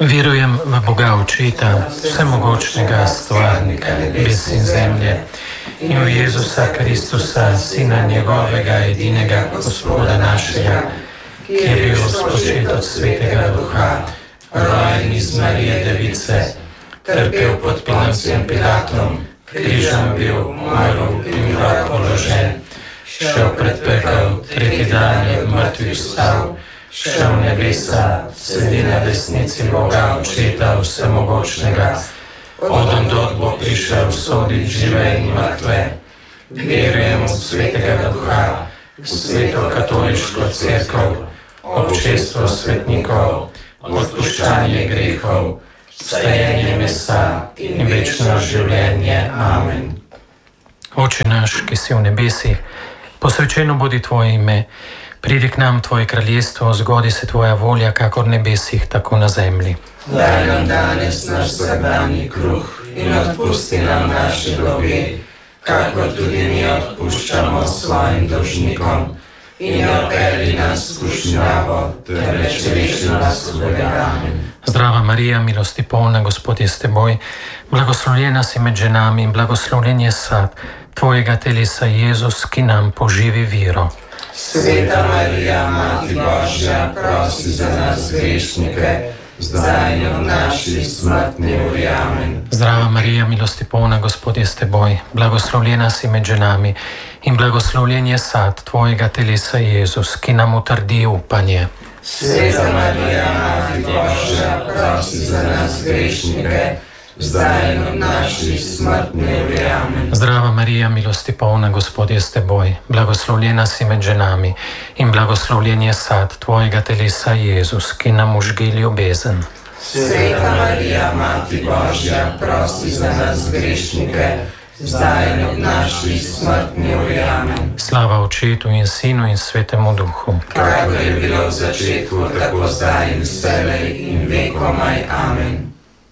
Verujem v Boga Očeta, vsemogočnega stvarnika nebes in zemlje, in v Jezusa Kristusa, Sina njegovega edinega Gospoda našega, ki je bil spočet od Svetega Duha, rojen iz Marije Device, trpel pod Poncijem Pilatom, križem bil, umrl in grob položen, šel pred pekel, tretji dan je od mrtvih vstal, šel v nebesa, sedi na desnici Boga Očeta vsemogočnega, odandod bo prišel soditi žive in mrtve. Verujem v Svetega Duha, v Sveto katoliško cerkev, občestvo svetnikov, odpuščanje grehov, vstajenje mesa in večno življenje. Amen. Oče naš, ki si v nebesih, posvečeno bodi tvoje ime. Pridi k nam tvoje kraljestvo, zgodi se tvoja volja, kakor v nebesih, tako na zemlji. Daj nam danes naš vsakdanji kruh in odpusti nam naše dolge, kakor tudi mi odpuščamo svojim dolžnikom. In ne vpelji nas v skušnjavo, temveč reši nas hudega. Amen. Zdrava Marija, milosti polna, Gospod je s teboj, blagoslovljena si med ženami in blagoslovljen je sad tvojega telesa, Jezus, ki nam poživi vero. Sveta Marija, Mati Božja, prosi za nas grešnike, zdaj in v naši smrtni uri. Amen. Zdrava Marija, milosti polna, Gospod je s teboj, blagoslovljena si med ženami in blagoslovljen je sad tvojega telesa, Jezus, ki nam utrdi upanje. Sveta Marija, Mati Božja, prosi za nas grešnike, zdaj in v naši smrtni uri. Amen. Zdrava Marija, milosti polna, Gospod je s teboj, blagoslovljena si med ženami in blagoslovljen je sad tvojega telesa, Jezus, ki nam užgi ljubezen. Sveta Marija, Mati Božja, prosi za nas grešnike, zdaj in v naši smrtni uri. Amen. Slava Očetu in Sinu in Svetemu Duhu. Kakor je bilo v začetku, tako zdaj in vselej in vekomaj. Amen.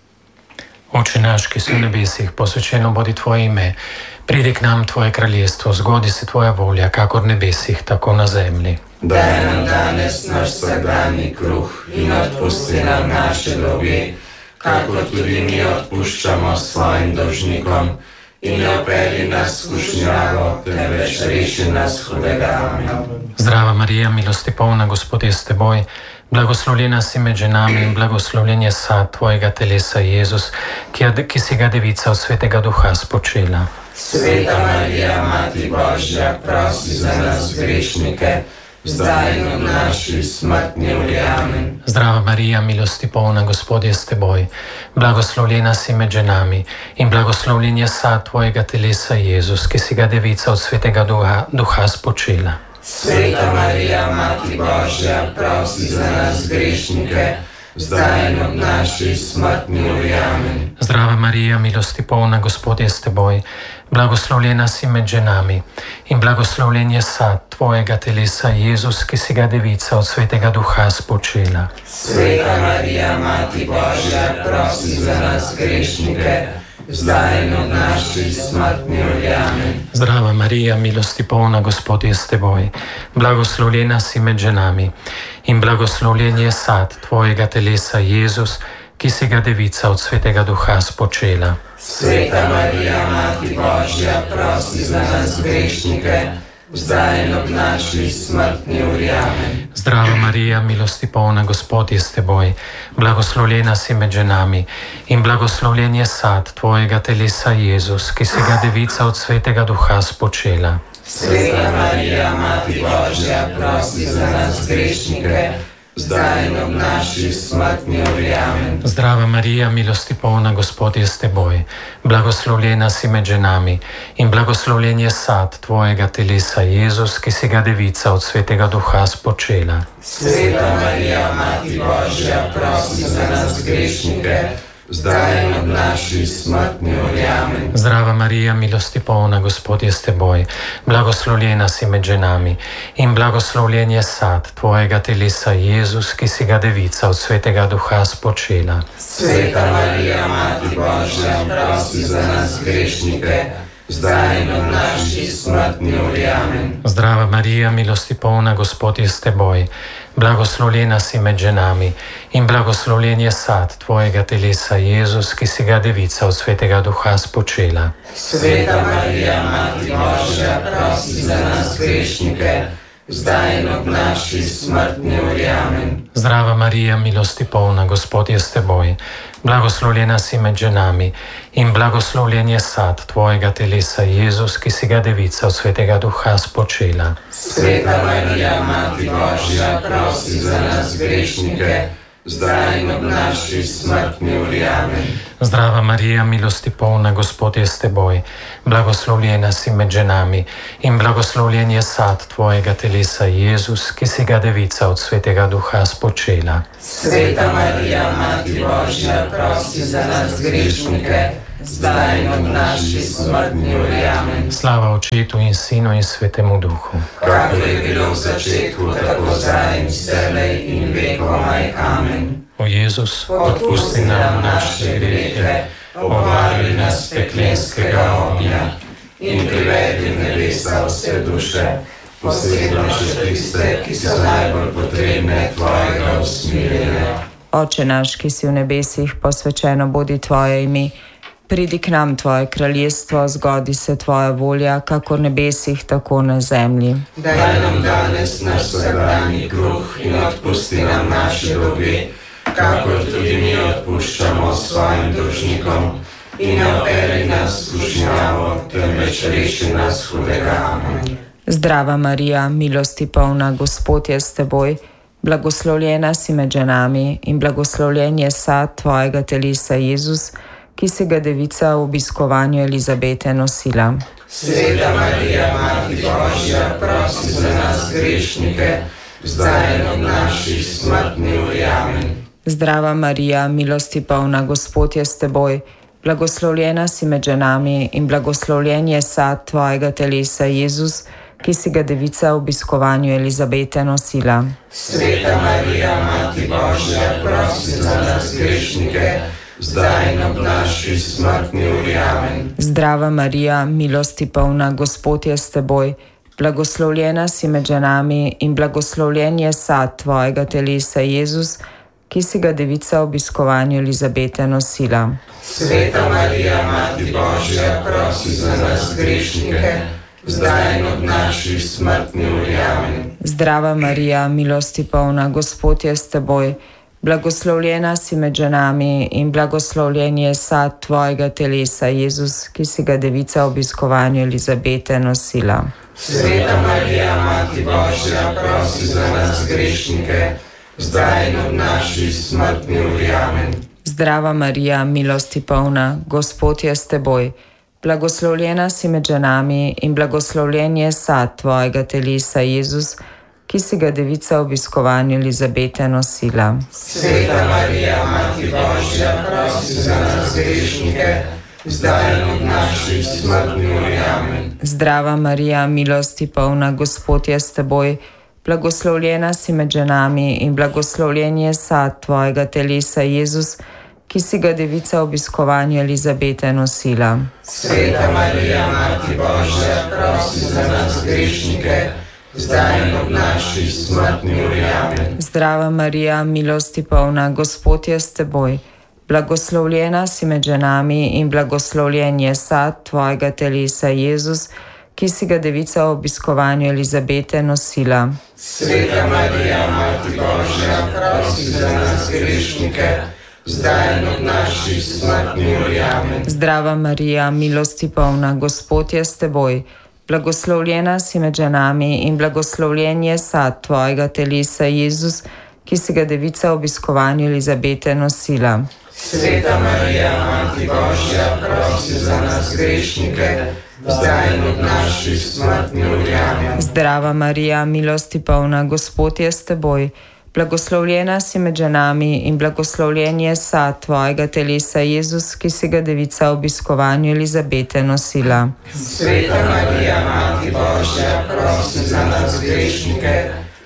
Oče naš, ki si v nebesih, posvečeno bodi tvoje ime. Pridi k nam tvoje kraljestvo, zgodi se tvoja volja, kakor v nebesih, tako na zemlji. Daj nam danes naš vsakdanji kruh in odpusti nam naše dolge, kakor tudi mi odpuščamo svojim dolžnikom. In ne vpelji nas v skušnjavo, temveč reši nas hudega. Amen. Zdrava Marija, milosti polna, Gospod je s teboj, blagoslovljena si med ženami in blagoslovljen je sad tvojega telesa, Jezus, ki si ga Devica od Svetega Duha spočela. Sveta Marija, Mati Božja, prosi za nas grešnike, zdaj in v naši smrtni uri. Amen. Zdrava Marija, milosti polna, Gospod je s teboj, blagoslovljena si med ženami in blagoslovljen je sad tvojega telesa, Jezus, ki si ga Devica od Svetega Duha spočela. Sveta Marija, Mati Božja, prosi za nas grešnike, zdaj in v naši smrtni uri. Amen. Zdrava Marija, milosti polna, Gospod je s teboj, blagoslovljena si med ženami in blagoslovljen je sad tvojega telesa, Jezus, ki si ga Devica od Svetega Duha spočela. Sveta Marija, Mati Božja, prosi za nas grešnike, zdaj in v naši smrtni uri. Amen. Zdrava Marija, milosti polna, Gospod je s teboj, blagoslovljena si med ženami in blagoslovljen je sad tvojega telesa, Jezus, ki si ga Devica od Svetega Duha spočela. Sveta Marija, Mati Božja, prosi za nas grešnike, zdaj in v naši smrtni uri. Amen. Zdrava Marija, milosti polna, Gospod je s teboj, blagoslovljena si med ženami in blagoslovljen je sad tvojega telesa, Jezus, ki si ga Devica od Svetega Duha spočela. Sveta Marija, Mati Božja, prosi za nas grešnike, zdaj in v naši smrtni uri. Amen. Zdrava Marija, milosti polna, Gospod je s teboj, blagoslovljena si med ženami in blagoslovljen je sad tvojega telesa, Jezus, ki si ga Devica od Svetega Duha spočela. Sveta Marija, Mati Božja, prosi za nas grešnike, zdaj in v naši smrtni uri. Amen. Zdrava Marija, milosti polna, Gospod je s teboj, blagoslovljena si med ženami in blagoslovljen je sad tvojega telesa, Jezus, ki si ga Devica od Svetega Duha spočela. Sveta Marija, Mati Božja, prosi za nas grešnike, zdaj in v naši smrtni uri. Amen. Zdrava Marija, milosti polna, Gospod je s teboj. Blagoslovljena si med ženami in blagoslovljen je sad tvojega telesa, Jezus, ki si ga devica od Svetega Duha spočela. Sveta Marija, Mati Božja, prosi za nas grešnike, zdaj in ob naši smrtni uri. Amen. Zdrava Marija, milosti polna, Gospod je s teboj. Blagoslovljena si med ženami in blagoslovljen je sad tvojega telesa, Jezus, ki si ga devica od Svetega Duha spočela. Sveta Marija, Mati Božja, prosi za nas grešnike, zdaj in ob naši smrtni uri. Amen. Zdrava Marija, milosti polna, Gospod je s teboj. Blagoslovljena si med ženami in blagoslovljen je sad tvojega telesa, Jezus, ki si ga devica od Svetega Duha spočela. Sveta Marija, Mati Božja, prosi za nas grešnike, zdaj in ob naši smrtni uri. Amen. Slava Očetu in Sinu in Svetemu Duhu. Kakor je bilo v začetku, tako zdaj in vselej in vekomaj. Amen. O Jezus, Odpusti nam naše grehe, obvari nas peklenskega ognja in privedi v nebesa vse duše, posebno še tiste, ki so najbolj potrebne tvojega usmiljenja. Oče naš, ki si v nebesih, posvečeno bodi tvoje ime. Pridi k nam tvoje kraljestvo, zgodi se tvoja volja, kakor v nebesih, tako na zemlji. Daj nam danes naš vsakdanji kruh in odpusti nam naše dolge, kakor tudi mi odpuščamo svojim dolžnikom. In ne vpelji nas v skušnjavo, temveč reši nas hudega. Amen. Zdrava Marija, milosti polna, Gospod je s teboj. Blagoslovljena si med ženami in blagoslovljen je sad tvojega telesa, Jezus, ki si ga devica v obiskovanju Elizabete nosila. Sveta Marija, Mati Božja, prosi za nas grešnike, zdaj in ob naši smrtni uri. Amen. Zdrava Marija, milosti polna, Gospod je s teboj. Blagoslovljena si med ženami in blagoslovljen je sad tvojega telesa, Jezus, ki si ga devica v obiskovanju Elizabete nosila. Sveta Marija, Mati Božja, prosi za nas grešnike, zdaj in ob naši smrtni uri. Amen. Zdrava Marija, milosti polna, Gospod je s teboj. Blagoslovljena si med ženami in blagoslovljen je sad tvojega telesa, Jezus, ki si ga devica v obiskovanju Elizabete nosila. Sveta Marija, Mati Božja, prosi za nas grešnike, zdaj in ob naši smrtni uri. Amen. Zdrava Marija, milosti polna, Gospod je s teboj. Blagoslovljena si med ženami in blagoslovljen je sad tvojega telesa, Jezus, ki si ga devica v obiskovanju Elizabete nosila. Sveta Marija, Mati Božja, prosi za nas grešnike, zdaj in ob naši smrtni uri. Amen. Zdrava Marija, milosti polna, Gospod je s teboj. Blagoslovljena si med ženami in blagoslovljen je sad tvojega telesa, Jezus, ki si ga devica v obiskovanju Elizabete nosila. Sveta Marija, Mati Božja, prosi za nas grešnike, zdaj in ob naši smrtni uri. Amen. Zdrava Marija, milosti polna, Gospod je s teboj. Blagoslovljena si med ženami in blagoslovljen je sad tvojega telesa, Jezus, ki si ga devica v obiskovanju Elizabete nosila. Sveta Marija, Mati Božja, prosi za nas grešnike, zdaj in ob naši smrtni uri. Amen. Zdrava Marija, milosti polna, Gospod je s teboj. Blagoslovljena si med ženami in blagoslovljen je sad tvojega telesa, Jezus, ki si ga devica v obiskovanju Elizabete nosila. Sveta Marija, Mati Božja, prosi za nas grešnike, zdaj in ob naši smrtni uri. Amen. Zdrava Marija, milosti polna, Gospod je s teboj. Blagoslovljena si med ženami in blagoslovljen je sad tvojega telesa, Jezus, ki si ga devica v obiskovanju Elizabete nosila. Sveta Marija, Mati Božja, prosi za nas grešnike, zdaj in ob naši smrtni uri. Amen. Zdrava Marija, milosti polna, Gospod je s teboj. Blagoslovljena si med ženami in blagoslovljen je sad tvojega telesa, Jezus, ki si ga devica v obiskovanju Elizabete nosila. Sveta Marija, Mati Božja, prosi za nas grešnike,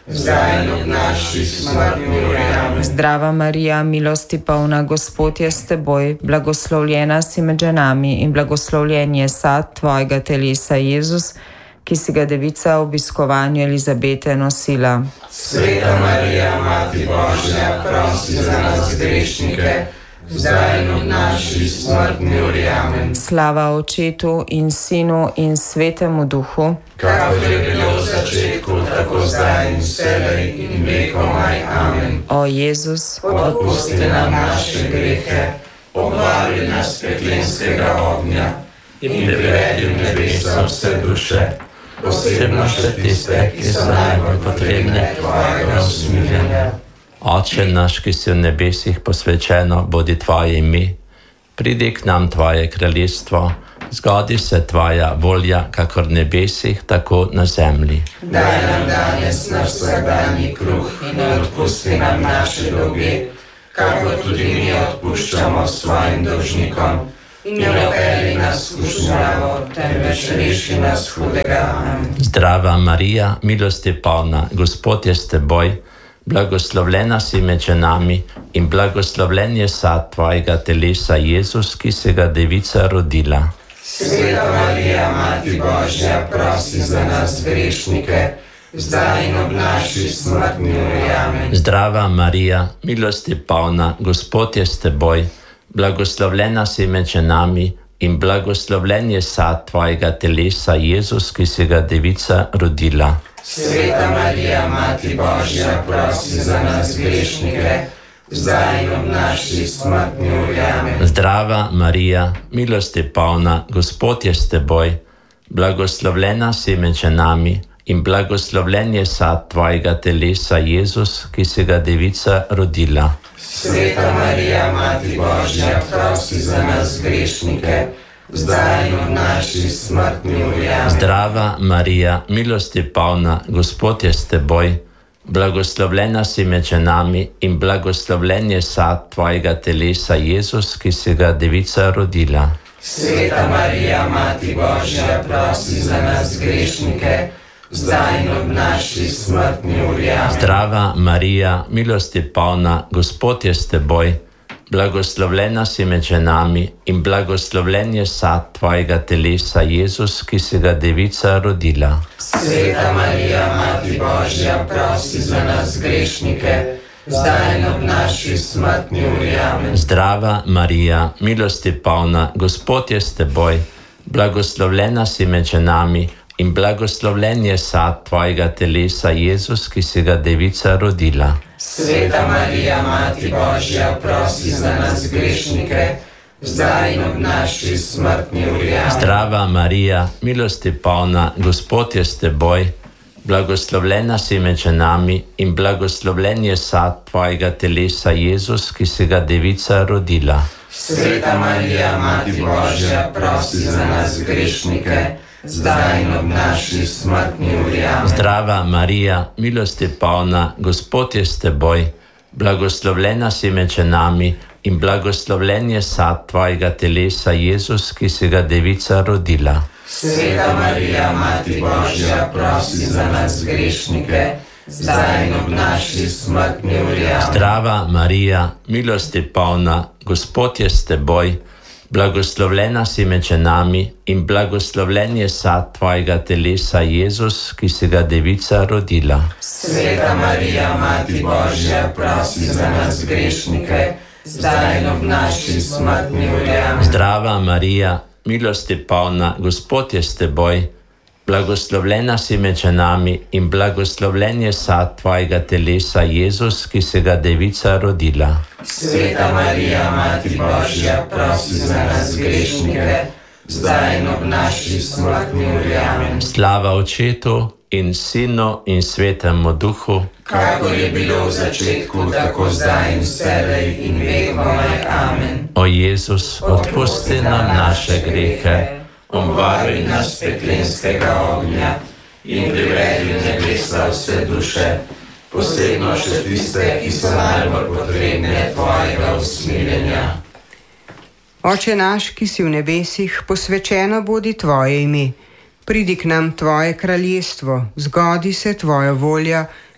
zdaj in ob naši smrtni uri. Amen. Zdrava Marija, milosti polna, Gospod je s teboj, blagoslovljena si med ženami in blagoslovljen je sad tvojega telesa, Jezus, ki si ga devica v obiskovanju Elizabete nosila. Sveta Marija, Mati Božja, prosi za nas grešnike, zdaj in ob naši smrtni uri. Amen. Slava Očetu in Sinu in Svetemu Duhu, kakor je bilo v začetku, tako zdaj in vselej in vekomaj. Amen. o Jezus, Odpusti nam naše grehe, obvari nas peklenskega ognja in privedi v nebesa vse duše, posebno še tiste, ki so najbolj potrebne tvojega usmiljenja. Oče naš, ki si v nebesih, posvečeno bodi tvoje ime, pridi k nam tvoje kraljestvo, zgodi se tvoja volja, kakor v nebesih, tako na zemlji. Daj nam danes naš vsakdanji kruh in odpusti nam naše dolge, kakor tudi mi odpuščamo svojim dolžnikom. In ne vpelji nas v skušnjavo, temveč reši nas hudega. Amen. Zdrava Marija, milosti polna, Gospod je s teboj, blagoslovljena si med ženami in blagoslovljen je sad tvojega telesa, Jezus, ki si ga devica rodila. Sveta Marija, Mati Božja, prosi za nas grešnike, zdaj in ob naši smrtni uri. Amen. Zdrava Marija, milosti polna, Gospod je s teboj, blagoslovljena si med ženami in blagoslovljen je sad tvojega telesa, Jezus, ki si ga devica rodila. Sveta Marija, Mati Božja, prosi za nas grešnike, zdaj in ob naši smrtni uri. Amen. Zdrava Marija, milosti polna, Gospod je s teboj, blagoslovljena si med ženami in blagoslovljen je sad tvojega telesa, Jezus, ki si ga devica rodila. Sveta Marija, Mati Božja, prosi za nas grešnike, zdaj in ob naši smrtni uri. Amen. Zdrava Marija, milosti polna, Gospod je s teboj, blagoslovljena si med ženami in blagoslovljen je sad tvojega telesa, Jezus, ki si ga devica rodila. Sveta Marija, Mati Božja, prosi za nas grešnike, zdaj in ob naši smrtni uri. Amen. Zdrava Marija, milosti polna, Gospod je s teboj, blagoslovljena si med ženami in blagoslovljen je sad tvojega telesa, Jezus, ki si ga devica rodila. Sveta Marija, Mati Božja, prosi za nas grešnike, zdaj in ob naši smrtni uri. Amen. Zdrava Marija, milosti polna, Gospod je s teboj, blagoslovljena si med ženami in blagoslovljen je sad tvojega telesa, Jezus, ki si ga devica rodila. Sveta Marija, Mati Božja, prosi za nas grešnike, zdaj in ob naši smrtni uri. Amen. Zdrava Marija, milosti polna, Gospod je s teboj, blagoslovljena si med ženami in blagoslovljen je sad tvojega telesa, Jezus, ki si ga devica rodila. Sveta Marija, Mati Božja, prosi za nas grešnike, zdaj in ob naši smrtni uri. Amen. Zdrava Marija, milosti polna, Gospod je s teboj, blagoslovljena si med ženami in blagoslovljen je sad tvojega telesa, Jezus, ki si ga devica rodila. Sveta Marija, Mati Božja, prosi za nas grešnike, zdaj in ob naši smrtni uri. Amen. Zdrava Marija, milosti polna, Gospod je s teboj, blagoslovljena si med ženami in blagoslovljen je sad tvojega telesa, Jezus, ki si ga devica rodila. Sveta Marija, Mati Božja, prosi za nas grešnike, zdaj in ob naši smrtni uri. Amen. Zdrava Marija, milosti polna, Gospod je s teboj, blagoslovljena si med ženami in blagoslovljen je sad tvojega telesa, Jezus, ki si ga devica rodila. Sveta Marija, Mati Božja, prosi za nas grešnike, zdaj in ob naši smrtni uri. Amen. Slava Očetu in Sinu in Svetemu Duhu, kakor je bilo v začetku, tako zdaj in vselej in vekomaj. Amen. o Jezus, odpusti nam naše grehe, obvaruj nas peklenskega ognja in privedi v nebesa vse duše, posebno še tiste, ki so najbolj potrebne tvojega usmiljenja. Oče naš, ki si v nebesih, posvečeno bodi tvoje ime. Pridi k nam tvoje kraljestvo, zgodi se tvoja volja,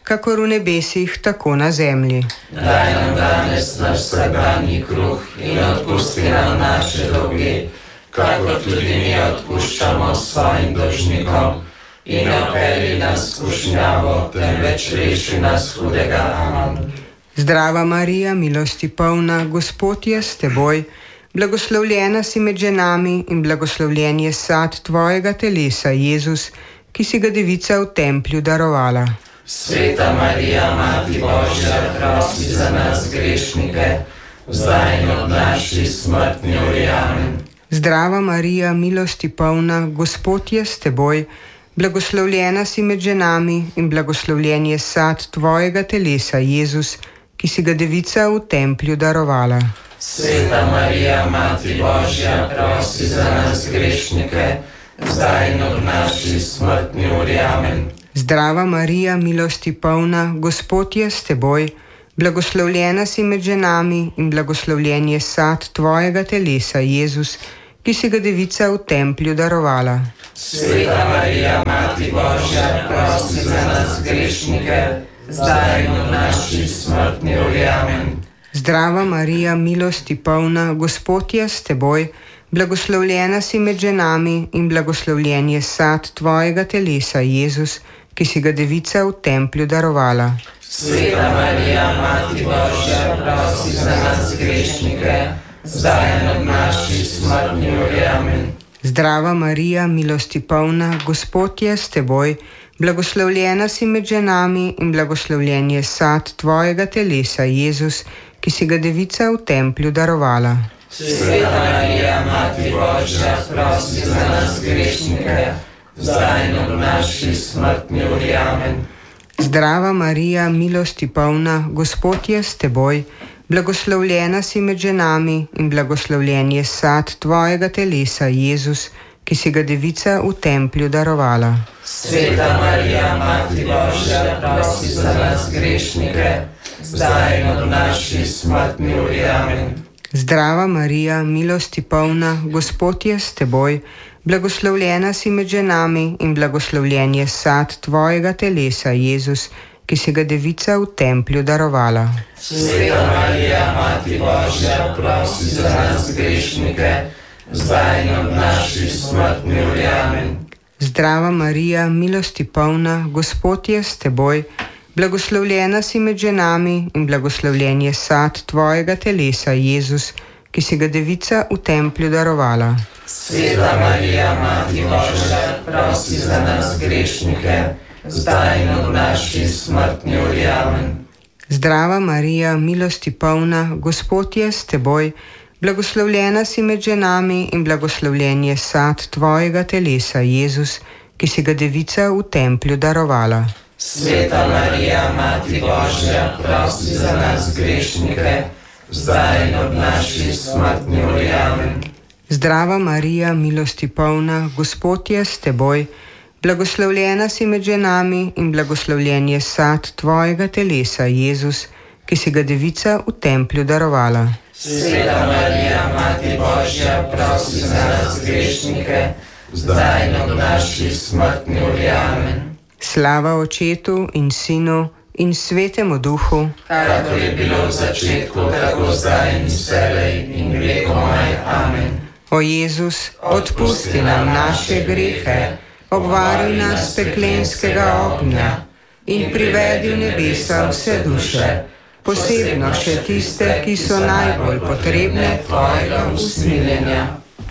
kakor v nebesih, tako na zemlji. Daj nam danes naš vsakdanji kruh in odpusti nam naše dolge, kakor tudi mi odpuščamo svojim dolžnikom. In ne vpelji nas v skušnjavo, temveč reši nas hudega. Amen. Zdrava Marija, milosti polna, Gospod je s teboj, blagoslovljena si med ženami in blagoslovljen je sad tvojega telesa, Jezus, ki si ga devica v templju darovala. Sveta Marija, Mati Božja, prosi za nas grešnike, zdaj in ob naši smrtni uri. Amen. Zdrava Marija, milosti polna, Gospod je s teboj, blagoslovljena si med ženami in blagoslovljen je sad tvojega telesa, Jezus, ki si ga devica v templju darovala. Sveta Marija, Mati Božja, prosi za nas grešnike, zdaj in ob naši smrtni uri. Amen. Zdrava Marija, milosti polna, Gospod je s teboj, blagoslovljena si med ženami in blagoslovljen je sad tvojega telesa, Jezus, ki si ga devica v templju darovala. Sveta Marija, Mati Božja, prosi za nas grešnike, zdaj in ob naši smrtni uri. Amen. Zdrava Marija, milosti polna, Gospod je s teboj, blagoslovljena si med ženami in blagoslovljen je sad tvojega telesa, Jezus, ki si ga devica v templju darovala. Sveta Marija, Mati Božja, prosi za nas grešnike, zdaj in ob naši smrtni uri. Amen. Zdrava Marija, milosti polna, Gospod je s teboj, blagoslovljena si med ženami in blagoslovljen je sad tvojega telesa, Jezus, ki si ga devica v templju darovala. Sveta Marija, Mati Božja, prosi za nas grešnike, zdaj in ob naši smrtni uri. Amen. Zdrava Marija, milosti polna, Gospod je s teboj, blagoslovljena si med ženami in blagoslovljen je sad tvojega telesa, Jezus, ki si ga devica v templju darovala. Sveta Marija, Mati Božja, prosi za nas grešnike, zdaj in ob naši smrtni uri. Amen. Zdrava Marija, milosti polna, Gospod je s teboj, blagoslovljena si med ženami in blagoslovljen je sad tvojega telesa, Jezus, ki si ga devica v templju darovala. Sveta Marija, Mati Božja, prosi za nas grešnike, zdaj in ob naši smrtni uri. Amen. Zdrava Marija, milosti polna, Gospod je s teboj, blagoslovljena si med ženami in blagoslovljen je sad tvojega telesa, Jezus, ki si ga devica v templju darovala. Sveta Marija, Mati Božja, prosi za nas grešnike, zdaj in ob naši smrtni uri. Amen. Zdrava Marija, milosti polna, Gospod je s teboj, blagoslovljena si med ženami in blagoslovljen je sad tvojega telesa, Jezus, ki si ga devica v templju darovala. Sveta Marija, Mati Božja, prosi za nas grešnike, zdaj in ob naši smrtni uri. Amen. Zdrava Marija, milosti polna, Gospod je s teboj, blagoslovljena si med ženami in blagoslovljen je sad tvojega telesa, Jezus, ki si ga devica v templju darovala. Sveta Marija, Mati Božja, prosi za nas grešnike, zdaj in ob naši smrtni uri. Amen. Slava Očetu in Sinu in Svetemu Duhu, kakor je bilo v začetku, tako zdaj in vselej in vekomaj. Amen. O Jezus, odpusti nam naše grehe, obvari nas peklenskega ognja in privedi v nebesa vse duše, posebno še tiste, ki so najbolj potrebne tvojega usmiljenja.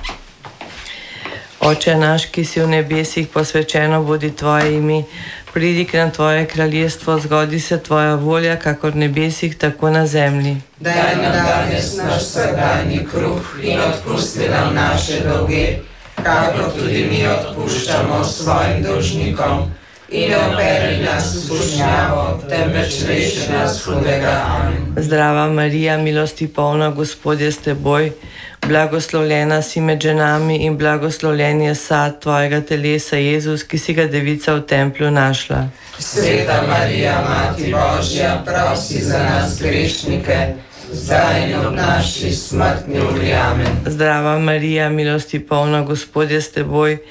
Oče naš, ki si v nebesih, posvečeno bodi tvoje ime, pridi k nam tvoje kraljestvo, zgodi se tvoja volja, kakor v nebesih, tako na zemlji. Daj nam danes naš vsakdanji kruh in odpusti nam naše dolge, kakor tudi mi odpuščamo svojim dolžnikom. In ne vpelji nas v skušnjavo, temveč reši nas hudega. Amen. Zdrava Marija, milosti polna, Gospod je s teboj, blagoslovljena si med ženami in blagoslovljen je sad tvojega telesa, Jezus, ki si ga devica v templju našla. Sveta Marija, Mati Božja, prosi za nas grešnike, zdaj in ob naši smrtni uri. Amen. Zdrava Marija, milosti polna, Gospod je s teboj,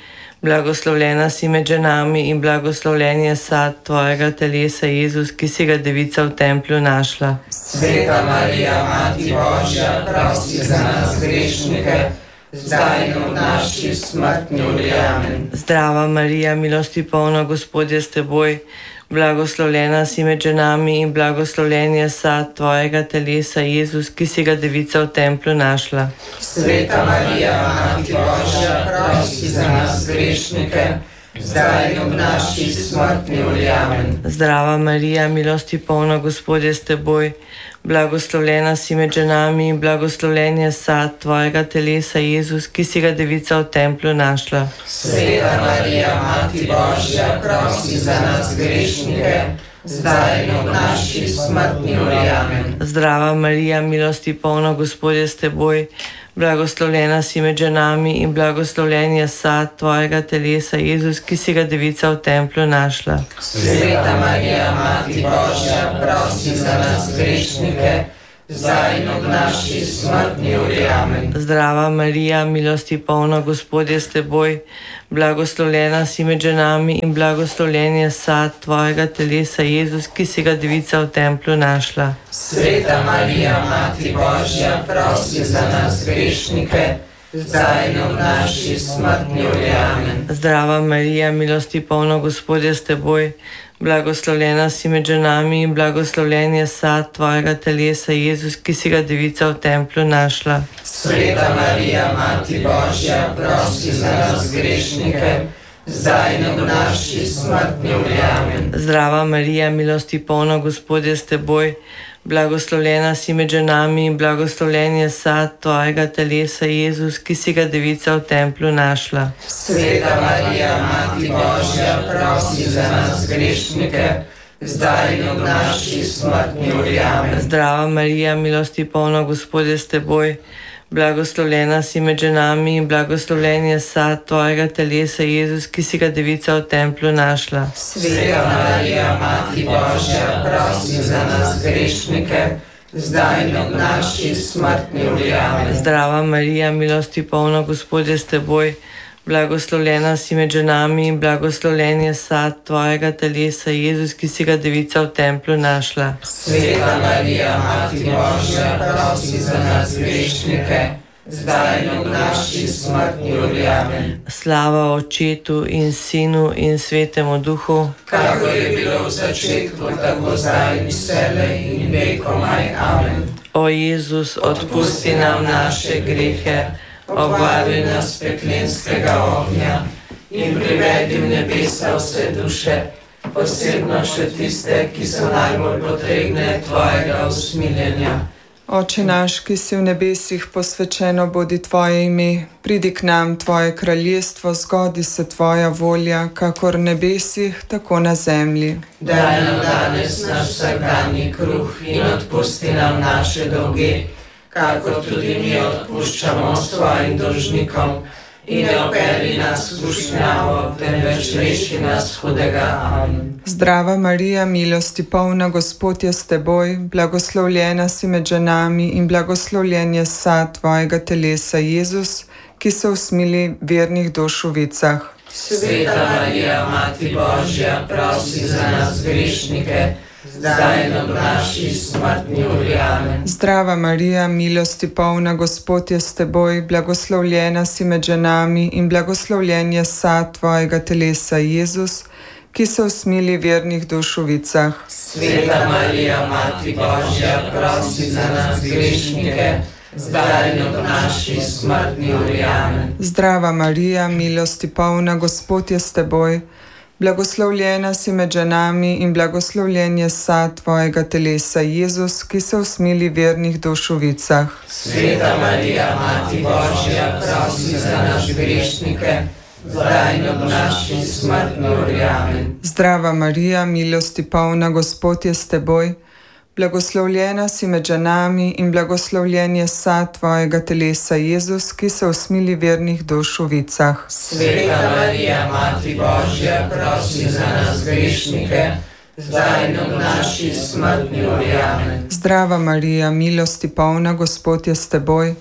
blagoslovljena si med ženami in blagoslovljen je sad tvojega telesa, Jezus, ki si ga devica v templju našla. Sveta Marija, Mati Božja, prosi za nas grešnike, zdaj in v naši smrtni uri. Amen. Zdrava Marija, milosti polna, Gospod je s teboj, blagoslovljena si med ženami in blagoslovljen je sad tvojega telesa, Jezus, ki si ga devica v templju našla. Sveta Marija, Mati Božja, prosi za nas grešnike, zdaj in v naši smrtni uri. Amen. Zdrava Marija, milosti polna, Gospod je s teboj, blagoslovljena si med ženami in blagoslovljen je sad tvojega telesa, Jezus, ki si ga devica v templju našla. Sveta Marija, Mati Božja, prosi za nas grešnike, zdaj in v naši smrtni uri. Amen. Zdrava Marija, milosti polna, Gospod je s teboj, blagoslovljena si med ženami in blagoslovljen je sad tvojega telesa, Jezus, ki si ga devica v templju našla. Sveta Marija, Mati Božja, prosi za nas grešnike, zdaj in v naši smrtni uri. Amen. Zdrava Marija, milosti polna, Gospod je s teboj, blagoslovljena si med ženami in blagoslovljen je sad tvojega telesa, Jezus, ki si ga devica v templju našla. Sveta Marija, Mati Božja, prosi za nas grešnike, zdaj in v naši smrtni uri. Amen. Zdrava Marija, milosti polna, Gospod je s teboj, blagoslovljena si med ženami in blagoslovljen je sad tvojega telesa, Jezus, ki si ga devica v templju našla. Sveta Marija, Mati Božja, prosi za nas grešnike, zdaj in v naši smrtni uri. Amen. Zdrava Marija, milosti polna, Gospod je s teboj, blagoslovljena si med ženami in blagoslovljen je sad tvojega telesa, Jezus, ki si ga devica v templju našla. Sveta Marija, Mati Božja, prosi za nas grešnike, zdaj in v naši smrtni uri. Amen. Zdrava Marija, milosti polna, Gospod je s teboj, blagoslovljena si med ženami in blagoslovljen je sad tvojega telesa, Jezus, ki si ga devica v templju našla. Sveta Marija, Mati Božja, prosi za nas grešnike, zdaj in v naši smrtni uri. Amen. Zdrava Marija, milosti polna, Gospod je s teboj, blagoslovljena si med ženami in blagoslovljen je sad tvojega telesa, Jezus, ki si ga devica v templju našla. Sveta Marija, Mati Božja, prosi za nas grešnike, zdaj in v naši smrtni uri. Amen. Slava Očetu in Sinu in Svetemu Duhu, kakor je bilo v začetku, tako zdaj in vselej in vekomaj. Amen. O Jezus, Odpusti nam naše grehe, obvaruj nas peklenskega ognja in privedi v nebesa vse duše, posebno še tiste, ki so najbolj potrebne tvojega usmiljenja. Oče naš, ki si v nebesih, posvečeno bodi tvoje ime, pridi k nam tvoje kraljestvo, zgodi se tvoja volja, kakor v nebesih, tako na zemlji. Daj nam danes naš vsakdanji kruh in odpusti nam naše dolge, kakor tudi mi odpuščamo svojim dolžnikom, in ne operi nas v skušnjavo, temveč reši nas hudega. Amen. Zdrava Marija, milosti polna, Gospod je s teboj, blagoslovljena si med ženami in blagoslovljen je sad tvojega telesa, Jezus, ki se usmili vernih duš v vicah. Sveta Marija, Mati Božja, prosi za nas grešnike, zdaj in v naši smrtni uri. Amen. Zdrava Marija, milosti polna, Gospod je s teboj, blagoslovljena si med ženami in blagoslovljen je sad tvojega telesa, Jezus, ki se usmili vernih duš v vicah. Sveta Marija, Mati Božja, prosi za nas grešnike, zdaj in v naši smrtni uri. Amen. Zdrava Marija, milosti polna, Gospod je s teboj, blagoslovljena si med ženami in blagoslovljen je sad tvojega telesa, Jezus, ki se usmili vernih duš v vicah. Sveta Marija, Mati Božja, prosi za nas grešnike, zdaj in v naši smrtni uri. Amen. Zdrava Marija, milosti polna, Gospod je s teboj, blagoslovljena si med ženami in blagoslovljen je sad tvojega telesa, Jezus, ki se usmili vernih duš v vicah. Sveta Marija, Mati Božja, prosi za nas grešnike, zdaj in v naši smrtni uri. Amen. Zdrava Marija, milosti polna, Gospod je s teboj,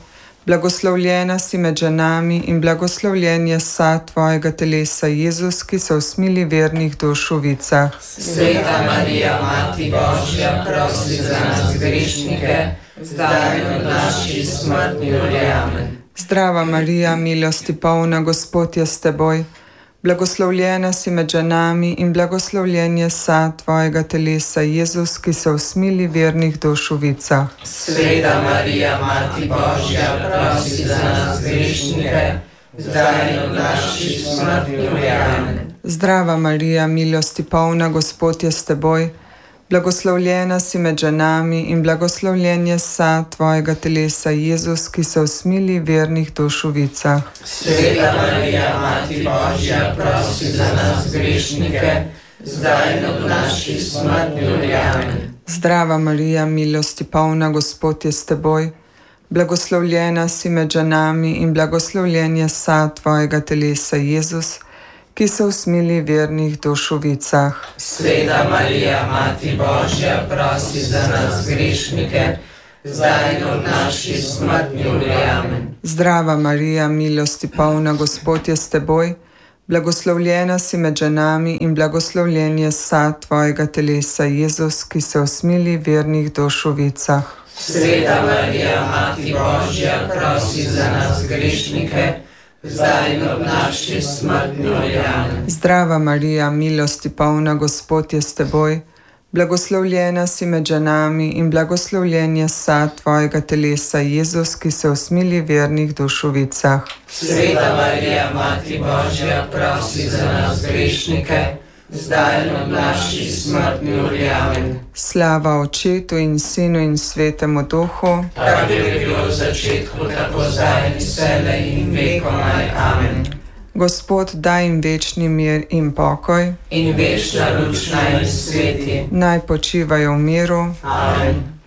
Blagoslovljena si med ženami in blagoslovljen je sad tvojega telesa, Jezus, ki se usmili vernih duš v vicah. Sveta Marija, Mati Božja, prosi za nas grešnike, zdaj in v naši smrtni uri. Amen. Zdrava Marija, milosti polna, Gospod je s teboj. Blagoslovljena si med ženami in blagoslovljen je sad tvojega telesa, Jezus, ki se usmili vernih duš v vicah. Sveta Marija, Mati Božja, prosi za nas grešnike, zdaj in v naši smrtni uri. Amen. Zdrava Marija, milosti polna, Gospod je s teboj. Blagoslovljena si med ženami in blagoslovljen je sad tvojega telesa, Jezus, ki se usmili vernih duš v vicah. Sveta Marija, Mati Božja, prosi za nas grešnike, zdaj in v naši smrtni uri. Amen. Zdrava Marija, milosti polna, Gospod je s teboj. Blagoslovljena si med ženami in blagoslovljen je sad tvojega telesa, Jezus, ki se usmili vernih duš v vicah. Sveta Marija, Mati Božja, prosi za nas grešnike, zdaj in v naši smrtni uri. Amen. Zdrava Marija, milosti polna, Gospod je s teboj. Blagoslovljena si med ženami in blagoslovljen je sad tvojega telesa, Jezus, ki se usmili vernih duš v vicah. Sveta Marija, Mati Božja, prosi za nas grešnike, zdaj in v naši smrtni uri. Amen. Zdrava Marija, milosti polna, Gospod je s teboj. Blagoslovljena si med ženami in blagoslovljen je sad tvojega telesa, Jezus, ki se usmili vernih duš v vicah. Sveta Marija, Mati Božja, prosi za nas grešnike, zdaj in v naši smrtni uri. Amen. Slava Očetu in Sinu in Svetemu Duhu, tako je bilo v začetku, tako zdaj in vselej in vekomaj. Amen. Gospod, daj jim večni mir in pokoj, In večna luč naj jih sveti. naj počivajo v miru. Amen.